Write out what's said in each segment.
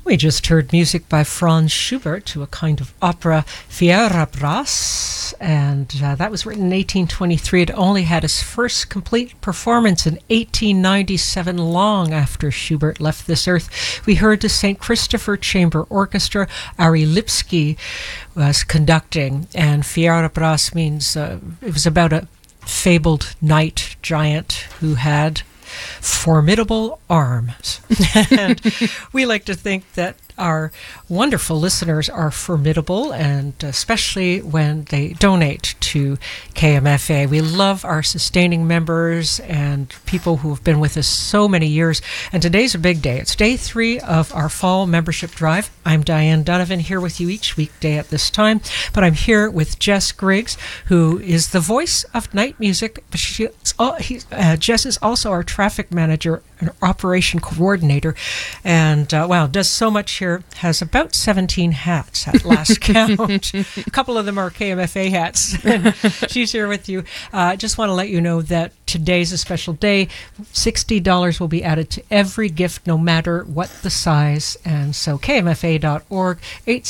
We just heard music by Franz Schubert to a kind of opera, Fierabras, and that was written in 1823. It only had its first complete performance in 1897, long after Schubert left this earth. We heard the St. Christopher Chamber Orchestra. Ari Lipski was conducting, and Fierabras means it was about a fabled knight giant who had formidable arms. And we like to think that our wonderful listeners are formidable, and especially when they donate to KMFA. We love our sustaining members and people who have been with us so many years. And today's a big day. It's day 3 of our fall membership drive. I'm Diane Donovan, here with you each weekday at this time. But I'm here with Jess Griggs, who is the voice of night music. Jess is also our traffic manager and operation coordinator, and does so much here. Has about 17 hats at last count. A couple of them are KMFA hats. She's here with you. Just want to let you know that today's a special day. $60 will be added to every gift, no matter what the size. And so KMFA.org,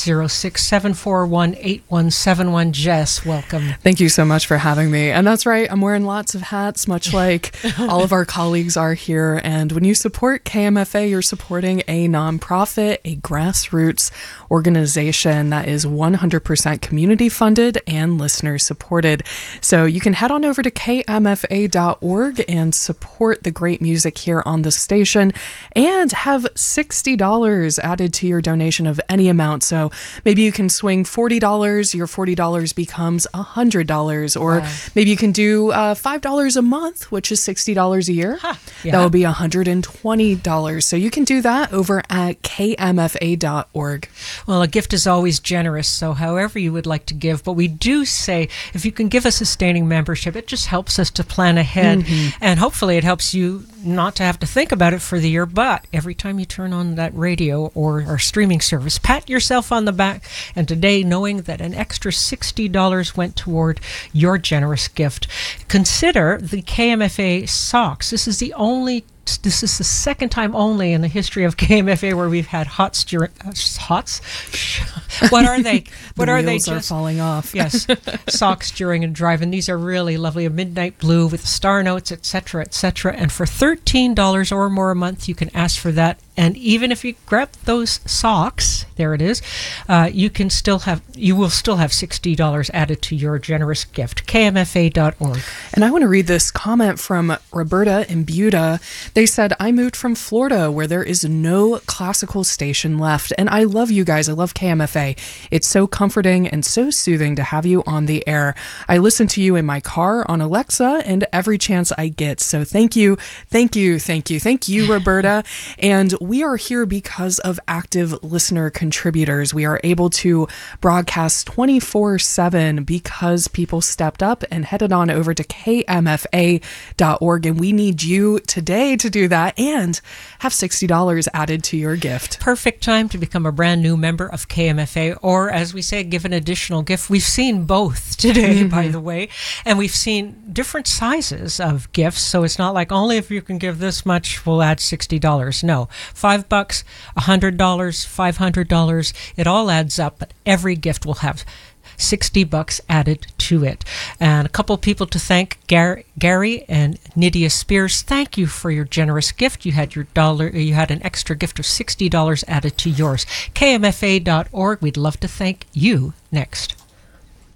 806-741-8171. Jess, welcome. Thank you so much for having me. And that's right, I'm wearing lots of hats, much like all of our colleagues are here. And when you support KMFA, you're supporting a nonprofit, a grassroots organization that is 100% community funded and listener supported. So you can head on over to kmfa.org and support the great music here on the station and have $60 added to your donation of any amount. So maybe you can swing $40, your $40 becomes $100, or maybe you can do $5 a month, which is $60 a year. Yeah. That would be $120. So you can do that over at kmfa.org. Well, a gift is always generous, so however you would like to give. But we do say if you can give a sustaining membership, it just helps us to plan ahead. And hopefully it helps you not to have to think about it for the year. But every time you turn on that radio or our streaming service, pat yourself on the back. And today, knowing that an extra $60 went toward your generous gift, consider the KMFA socks. This is the second time only in the history of KMFA where we've had hots during hots. What are they? What are they? Just are falling off. Yes, socks during a drive, and these are really lovely. A midnight blue with star notes, etc., etc. And for $13 or more a month, you can ask for that. And even if you grab those socks, there it is, you will still have $60 added to your generous gift. KMFA.org. And I want to read this comment from Roberta in Buda. They said, I moved from Florida where there is no classical station left. And I love you guys. I love KMFA. It's so comforting and so soothing to have you on the air. I listen to you in my car, on Alexa, and every chance I get. So thank you, Roberta. And we are here because of active listener contributors. We are able to broadcast 24/7 because people stepped up and headed on over to kmfa.org. And we need you today to do that and have $60 added to your gift. Perfect time to become a brand new member of KMFA, or as we say, give an additional gift. We've seen both today, by the way, and we've seen different sizes of gifts. So it's not like only if you can give this much, we'll add $60. No, $5, $100, $500, it all adds up, but every gift will have $60 added to it. And a couple people to thank, Gary and Nydia Spears. Thank you for your generous gift. You had an extra gift of $60 added to yours. KMFA.org. We'd love to thank you next.